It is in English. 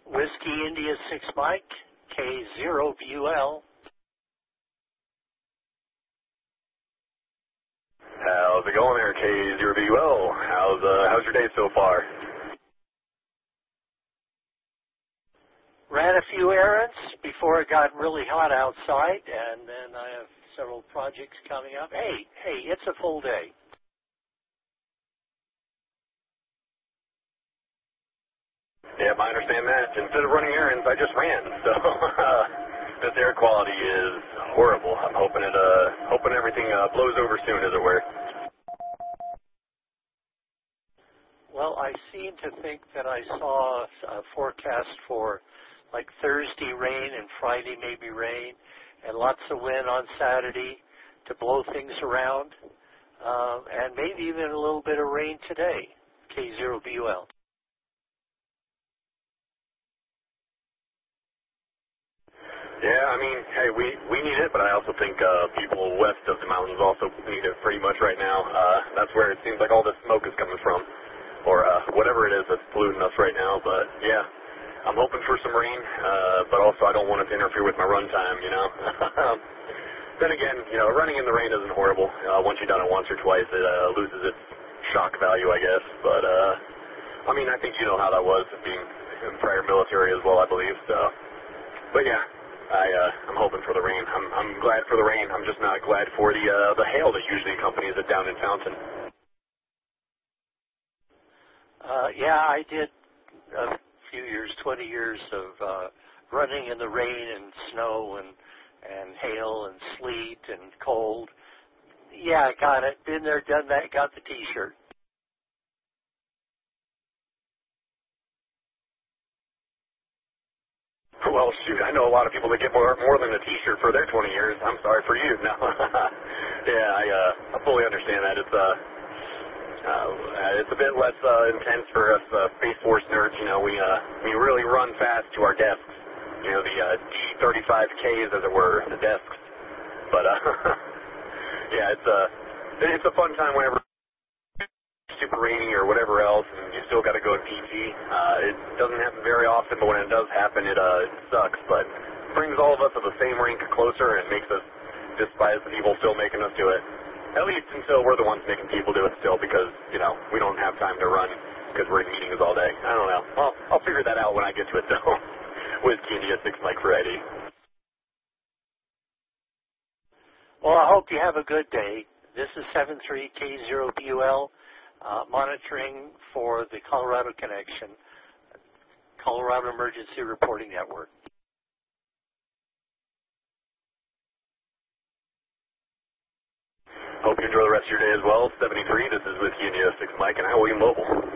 Whiskey India 6 Mike, K0BUL. How's it going there, K0BUL? How's your day so far? Ran a few errands before it got really hot outside, and then I have several projects coming up. Hey, it's a full day. Yeah, I understand that. Instead of running errands, I just ran. So this air quality is horrible. I'm hoping everything blows over soon, as it were. Well, I seem to think that I saw a forecast for like Thursday rain and Friday maybe rain, and lots of wind on Saturday to blow things around, and maybe even a little bit of rain today, K0BUL. Yeah, I mean, hey, we need it, but I also think people west of the mountains also need it pretty much right now. That's where it seems like all this smoke is coming from, or whatever it is that's polluting us right now. But yeah, I'm hoping for some rain, but also I don't want it to interfere with my run time, you know. Then again, you know, running in the rain isn't horrible. Once you've done it once or twice, it loses its shock value, I guess. But I mean, I think you know how that was, being in prior military as well, I believe. So, but yeah. I'm hoping for the rain. I'm glad for the rain. I'm just not glad for the hail that usually accompanies it down in Fountain. Yeah, I did a few years, 20 years of running in the rain and snow and hail and sleet and cold. Yeah, got it. Been there, done that, got the T-shirt. Well, shoot, I know a lot of people that get more than a T-shirt for their 20 years. I'm sorry for you. No. Yeah, I fully understand that. It's a bit less intense for us Space Force nerds. You know, we really run fast to our desks. You know, the D35Ks, as it were, the desks. But yeah, it's a fun time whenever super rainy or whatever else, and you still got to go to PT. It doesn't happen very often, but when it does happen, it sucks. But it brings all of us to the same rank closer and makes us despise the people still making us do it. At least until we're the ones making people do it still, because, you know, we don't have time to run because we're in meetings all day. I don't know. I'll figure that out when I get to it, though. Whiskey India 6 Mike Friday. Well, I hope you have a good day. This is 73K0BUL. Monitoring for the Colorado Connection, Colorado Emergency Reporting Network. Hope you enjoy the rest of your day as well. 73, this is Whiskey India 6 Mike and Highway Mobile.